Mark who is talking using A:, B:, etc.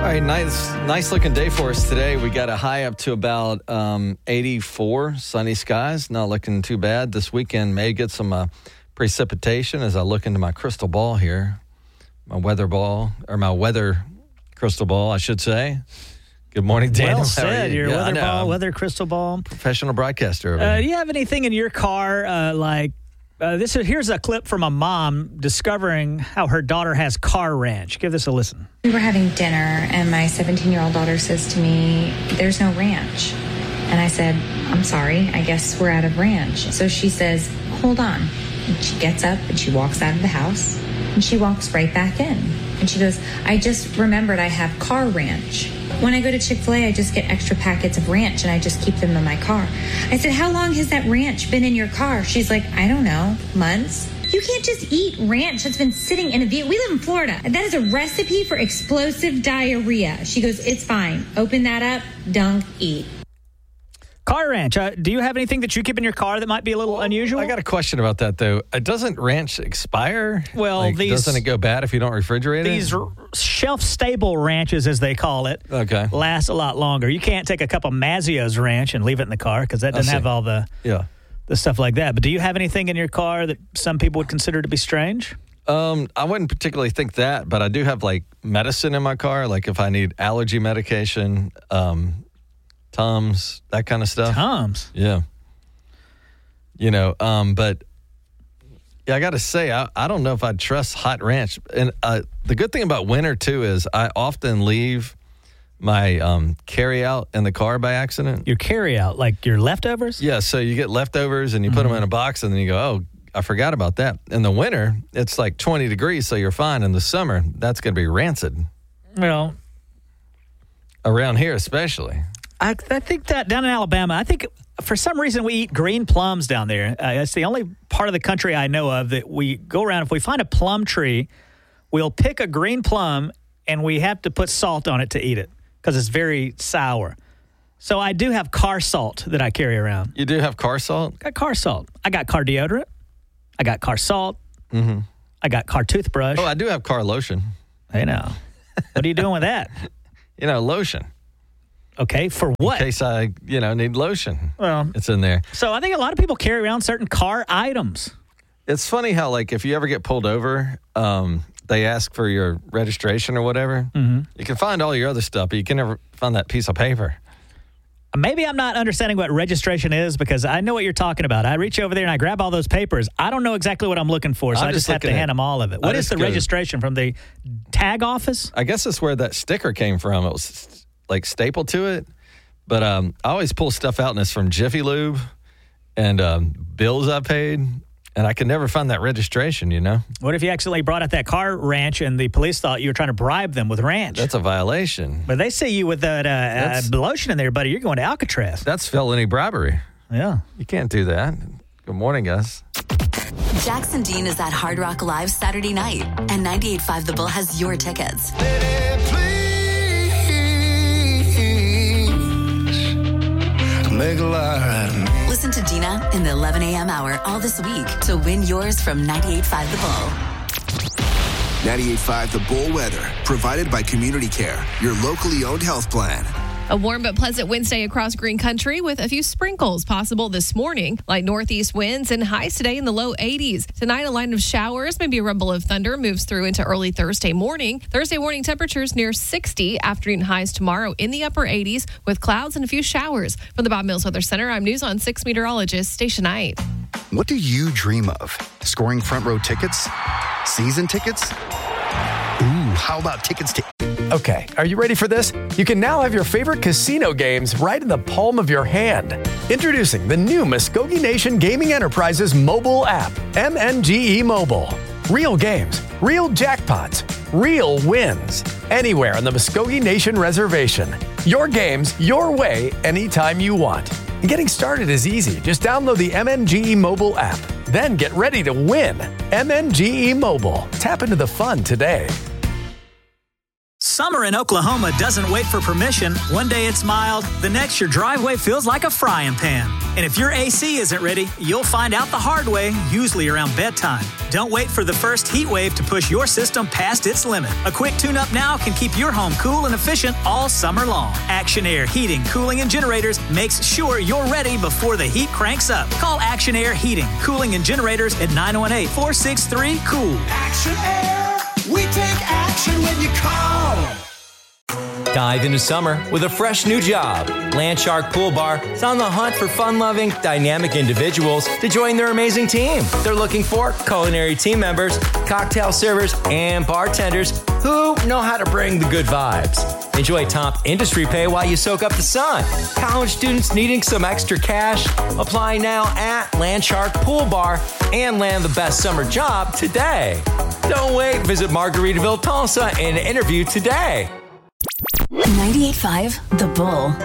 A: right, nice looking day for us today. We got a high up to about 84, sunny skies. Not looking too bad. This weekend may get some precipitation as I look into my crystal ball here. My weather crystal ball, I should say. Good morning, Daniel.
B: Well said. Your weather crystal ball.
A: Professional broadcaster.
B: Do you have anything in your car here's a clip from a mom discovering how her daughter has car ranch. Give this a listen.
C: We were having dinner, and my 17-year-old daughter says to me, "There's no ranch." And I said, "I'm sorry, I guess we're out of ranch." So she says, "Hold on." And she gets up, and she walks out of the house, and she walks right back in. And she goes, "I just remembered I have car ranch. When I go to Chick-fil-A, I just get extra packets of ranch, and I just keep them in my car." I said, "How long has that ranch been in your car?" She's like, "I don't know, months." You can't just eat ranch that's been sitting in a vehicle. We live in Florida. That is a recipe for explosive diarrhea. She goes, "It's fine. Open that up, dunk, eat."
B: Car ranch. Do you have anything that you keep in your car that might be a little unusual?
A: I got a question about that, though. Doesn't ranch expire?
B: Well,
A: doesn't it go bad if you don't refrigerate it?
B: These shelf-stable ranches, as they call it, last a lot longer. You can't take a cup of Mazzio's ranch and leave it in the car because that doesn't have all the stuff like that. But do you have anything in your car that some people would consider to be strange?
A: I wouldn't particularly think that, but I do have, medicine in my car, if I need allergy medication, Tums, that kind of stuff.
B: Tums?
A: Yeah. But I got to say, I don't know if I'd trust hot ranch. And the good thing about winter, too, is I often leave my carry-out in the car by accident.
B: Your carry-out, like your leftovers?
A: Yeah, so you get leftovers and you put them in a box and then you go, oh, I forgot about that. In the winter, it's 20 degrees, so you're fine. In the summer, that's going to be rancid.
B: Well,
A: around here especially.
B: I think that down in Alabama, I think for some reason we eat green plums down there. It's the only part of the country I know of that we go around. If we find a plum tree, we'll pick a green plum and we have to put salt on it to eat it because it's very sour. So I do have car salt that I carry around.
A: You do have car salt?
B: I got car salt. I got car deodorant. I got car salt.
A: Mm-hmm.
B: I got car toothbrush.
A: Oh, I do have car lotion.
B: I know. What are you doing with that?
A: Lotion.
B: Okay, for what?
A: In case I, need lotion.
B: Well,
A: it's in there.
B: So I think a lot of people carry around certain car items.
A: It's funny how, if you ever get pulled over, they ask for your registration or whatever.
B: Mm-hmm.
A: You can find all your other stuff, but you can never find that piece of paper.
B: Maybe I'm not understanding what registration is because I know what you're talking about. I reach over there and I grab all those papers. I don't know exactly what I'm looking for, so I just have to hand them all of it. What is the registration from the tag office?
A: I guess that's where that sticker came from. It was stapled to it. But I always pull stuff out, and it's from Jiffy Lube and bills I paid. And I could never find that registration,
B: What if you accidentally brought out that car ranch and the police thought you were trying to bribe them with ranch?
A: That's a violation.
B: But they see you with that lotion in there, buddy. You're going to Alcatraz.
A: That's felony bribery.
B: Yeah.
A: You can't do that. Good morning, guys.
D: Jackson Dean is at Hard Rock Live Saturday night, and 98.5 The Bull has your tickets.
E: Make a lie out of me.
D: Listen to Dina in the 11 a.m. hour all this week to win yours from 98.5 The Bull.
E: 98.5 The Bull weather, provided by Community Care, your locally owned health plan.
F: A warm but pleasant Wednesday across green country with a few sprinkles possible this morning. Light northeast winds and highs today in the low 80s. Tonight, a line of showers, maybe a rumble of thunder moves through into early Thursday morning. Thursday morning temperatures near 60. Afternoon highs tomorrow in the upper 80s with clouds and a few showers. From the Bob Mills Weather Center, I'm News on 6 meteorologist Stacia Knight.
G: What do you dream of? Scoring front row tickets? Season tickets? Ooh, how about tickets to...
H: Okay, are you ready for this? You can now have your favorite casino games right in the palm of your hand. Introducing the new Muskogee Nation Gaming Enterprises mobile app, MNGE Mobile. Real games, real jackpots, real wins. Anywhere on the Muskogee Nation Reservation. Your games, your way, anytime you want. And getting started is easy. Just download the MNGE Mobile app. Then get ready to win. MNGE Mobile. Tap into the fun today.
I: Summer in Oklahoma doesn't wait for permission. One day it's mild, the next your driveway feels like a frying pan.
B: And if your AC isn't ready, you'll find out the hard way, usually around bedtime. Don't wait for the first heat wave to push your system past its limit. A quick tune-up now can keep your home cool and efficient all summer long. Action Air Heating, Cooling, and Generators makes sure you're ready before the heat cranks up. Call Action Air Heating, Cooling, and Generators at 918-463-COOL.
I: Action Air, we take action when you call.
J: Dive into summer with a fresh new job. Landshark Pool Bar is on the hunt for fun-loving, dynamic individuals to join their amazing team. They're looking for culinary team members, cocktail servers, and bartenders who know how to bring the good vibes. Enjoy top industry pay while you soak up the sun. College students needing some extra cash? Apply now at Landshark Pool Bar and land the best summer job today. Don't wait. Visit Margaritaville, Tulsa and interview today.
D: 98.5 The Bull.